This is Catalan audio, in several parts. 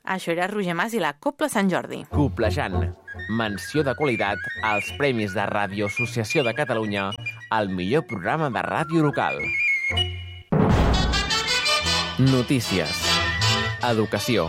Això era Roger Mas i la Cobla Sant Jordi. Coblejant. Menció de qualitat als Premis de Ràdio Associació de Catalunya al millor programa de ràdio local. Notícies. Educació.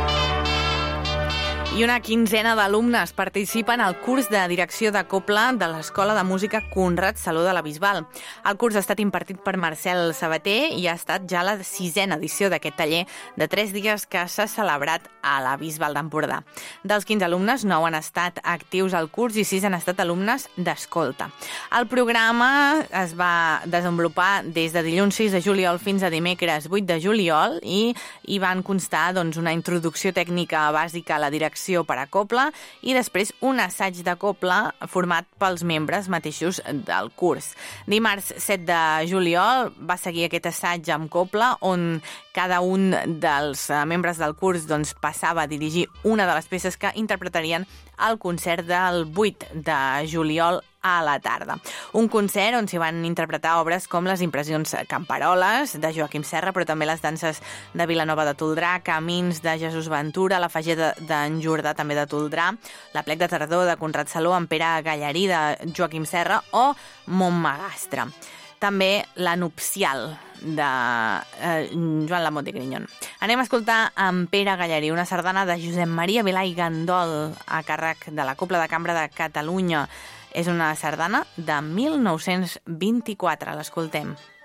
I una quinzena d'alumnes participen al curs de direcció de cobla de l'Escola de Música Conrad Saló de la Bisbal. El curs ha estat impartit per Marcel Sabater i ha estat ja la 6a edició d'aquest taller de 3 dies que s'ha celebrat a la Bisbal d'Empordà. Dels 15 alumnes, 9 han estat actius al curs i 6 han estat alumnes d'escolta. El programa es va desenvolupar des de dilluns 6 de juliol fins a dimecres 8 de juliol i hi van constar una introducció tècnica bàsica a la direcció per a cobla i després un assaig de cobla format pels membres mateixos del curs. Dimarts 7 de juliol va seguir aquest assaig amb cobla on cada un dels membres del curs passava a dirigir una de les peces que interpretarien al concert del 8 de juliol a la tarda. Un concert on s'hi van interpretar obres com les Impressions Camperoles de Joaquim Serra, però també les danses de Vilanova de Toldrà, Camins de Jesús Ventura, la Fageda d'en Jordà també de Toldrà, la Plec de Tardor de Conrad Saló, en Pere Gallarí de Joaquim Serra o Montmagastre. També la Nupcial de Joan Lamot i Grinyon. Anem a escoltar en Pere Gallarí, una sardana de Josep Maria Vilà i Gandol a càrrec de la Cobla de Cambra de Catalunya. És una sardana de 1924, l'escoltem.